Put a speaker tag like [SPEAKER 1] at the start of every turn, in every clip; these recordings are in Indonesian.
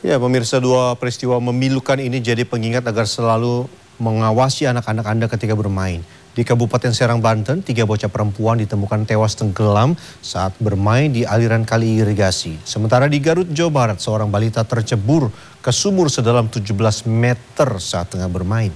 [SPEAKER 1] Ya, pemirsa, dua peristiwa memilukan ini jadi pengingat agar selalu mengawasi anak-anak Anda ketika bermain. Di Kabupaten Serang, Banten, 3 bocah perempuan ditemukan tewas tenggelam saat bermain di aliran kali irigasi. Sementara di Garut, Jawa Barat, seorang balita tercebur ke sumur sedalam 17 meter saat tengah bermain.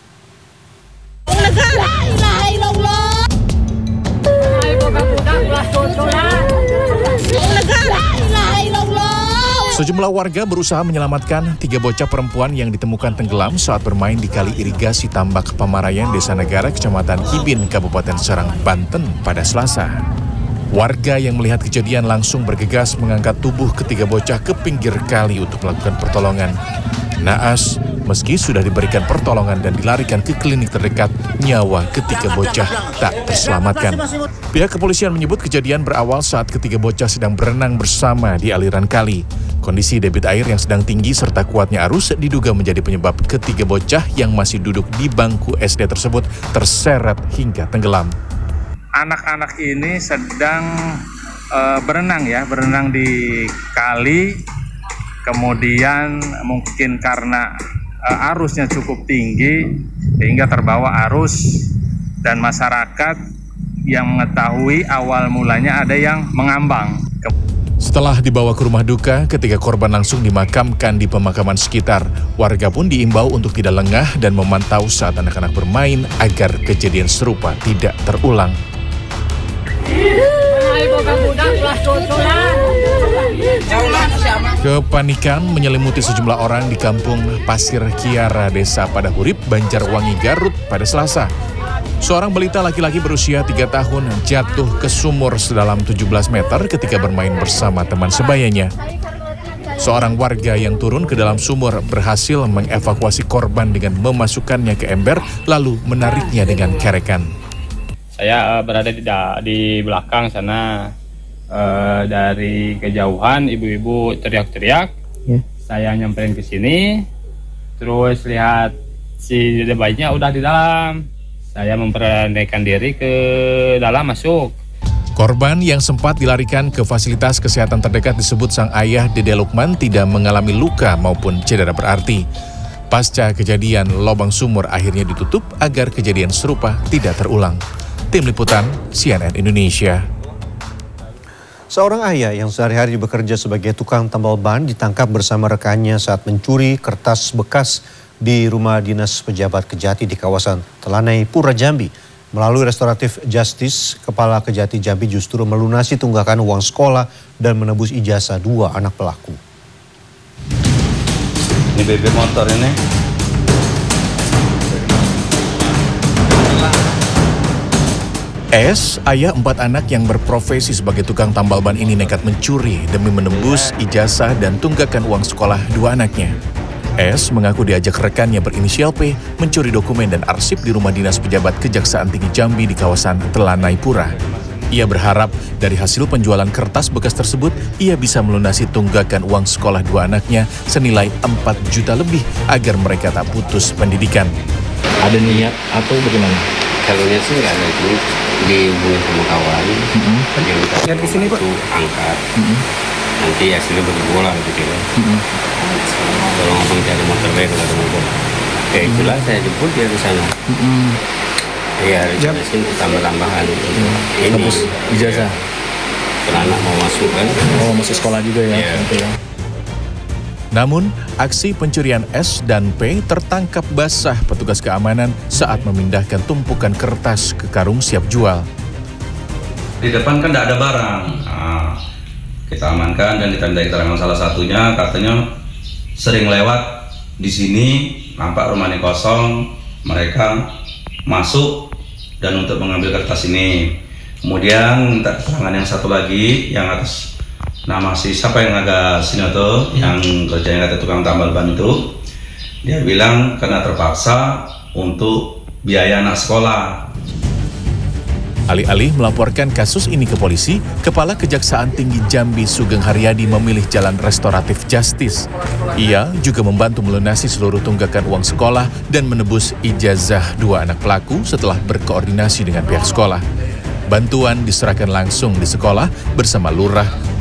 [SPEAKER 2] Sejumlah warga berusaha menyelamatkan 3 bocah perempuan yang ditemukan tenggelam saat bermain di kali irigasi Tambak Pamarayan, Desa Negara, Kecamatan Kibin, Kabupaten Serang, Banten pada Selasa. Warga yang melihat kejadian langsung bergegas mengangkat tubuh ketiga bocah ke pinggir kali untuk melakukan pertolongan. Naas, meski sudah diberikan pertolongan dan dilarikan ke klinik terdekat, nyawa ketiga bocah tak terselamatkan. Pihak kepolisian menyebut kejadian berawal saat ketiga bocah sedang berenang bersama di aliran kali. Kondisi debit air yang sedang tinggi serta kuatnya arus diduga menjadi penyebab ketiga bocah yang masih duduk di bangku SD tersebut terseret hingga tenggelam.
[SPEAKER 3] Anak-anak ini sedang berenang di kali, kemudian mungkin karena arusnya cukup tinggi sehingga terbawa arus, dan masyarakat yang mengetahui awal mulanya ada yang mengambang.
[SPEAKER 2] Setelah dibawa ke rumah duka, ketiga korban langsung dimakamkan di pemakaman sekitar. Warga pun diimbau untuk tidak lengah dan memantau saat anak-anak bermain agar kejadian serupa tidak terulang. Kepanikan menyelimuti sejumlah orang di kampung Pasir Kiara, Desa Padahurip, Banjarwangi, Garut pada Selasa. Seorang balita laki-laki berusia 3 tahun jatuh ke sumur sedalam 17 meter ketika bermain bersama teman sebayanya. Seorang warga yang turun ke dalam sumur berhasil mengevakuasi korban dengan memasukkannya ke ember lalu menariknya dengan kerekan.
[SPEAKER 4] Saya berada di belakang sana, dari kejauhan ibu-ibu teriak-teriak. Saya nyamperin ke sini, terus lihat si bayinya udah di dalam. Saya memperanakan diri ke dalam masuk.
[SPEAKER 2] Korban yang sempat dilarikan ke fasilitas kesehatan terdekat disebut sang ayah Dede Lukman tidak mengalami luka maupun cedera berarti. Pasca kejadian, lubang sumur akhirnya ditutup agar kejadian serupa tidak terulang. Tim Liputan CNN Indonesia.
[SPEAKER 1] Seorang ayah yang sehari-hari bekerja sebagai tukang tambal ban ditangkap bersama rekannya saat mencuri kertas bekas di rumah dinas pejabat Kejati di kawasan Telanai Pura, Jambi. Melalui restoratif justice, Kepala Kejati Jambi justru melunasi tunggakan uang sekolah dan menebus ijazah 2 anak pelaku.
[SPEAKER 5] Ini BB motor ini.
[SPEAKER 2] S, ayah 4 anak yang berprofesi sebagai tukang tambal ban ini nekat mencuri demi menembus ijazah dan tunggakan uang sekolah 2 anaknya. S mengaku diajak rekannya berinisial P mencuri dokumen dan arsip di rumah dinas pejabat Kejaksaan Tinggi Jambi di kawasan Telanai Pura. Ia berharap dari hasil penjualan kertas bekas tersebut, ia bisa melunasi tunggakan uang sekolah 2 anaknya senilai 4 juta lebih agar mereka tak putus pendidikan.
[SPEAKER 6] Ada niat atau bagaimana?
[SPEAKER 7] Kalau niat sih nggak ada, itu dihubungi sama kawan. Yang kita
[SPEAKER 6] di sini, Pak,
[SPEAKER 7] angkat. Nanti hasilnya berbola gitu ya. Kalau ngomong cari motor lain nggak ada motor. Ya itulah saya jemput dia di sana. Iya, rencanain tambah-tambahan. Ini
[SPEAKER 6] ijazah.
[SPEAKER 7] Kalau anak mau masuk kan.
[SPEAKER 6] Oh, masuk sekolah juga ya.
[SPEAKER 7] Iya.
[SPEAKER 2] Namun, aksi pencurian S dan P tertangkap basah petugas keamanan saat memindahkan tumpukan kertas ke karung siap jual.
[SPEAKER 5] Di depan kan tidak ada barang. Nah, kita amankan dan ditandai keterangan salah satunya, katanya sering lewat di sini, nampak rumahnya kosong, mereka masuk dan untuk mengambil kertas ini. Kemudian minta keterangan yang satu lagi yang atas nama si siapa yang agak sini tuh, yang kerjanya kata tukang tambal ban itu, dia bilang karena terpaksa untuk biaya anak sekolah.
[SPEAKER 2] Alih-alih melaporkan kasus ini ke polisi, Kepala Kejaksaan Tinggi Jambi Sugeng Haryadi memilih jalan restoratif justice. Ia juga membantu melunasi seluruh tunggakan uang sekolah dan menebus ijazah 2 anak pelaku setelah berkoordinasi dengan pihak sekolah. Bantuan diserahkan langsung di sekolah bersama lurah,